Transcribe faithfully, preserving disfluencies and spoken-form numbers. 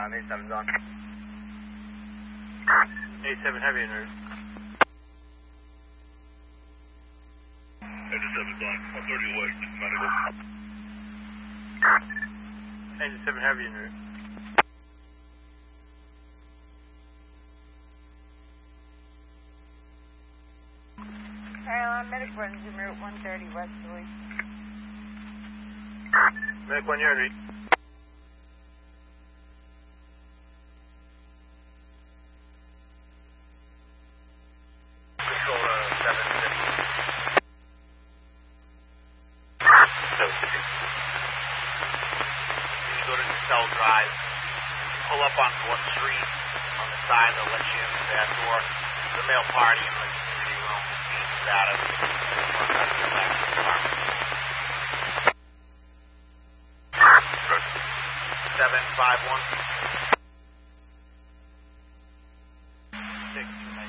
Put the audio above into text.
Um, eight seven's on. eight seven heavy en route. eight seven's on. one thirty away. Medical. eight seven heavy en route. Carolina Medic runs en route one thirty westerly. Medic one, you're ready. Control uh, seven six. seven six. You go to Cell Drive, pull up onto one street on the side that lets you into that door. The male party in the community room needs status. seven five one. six.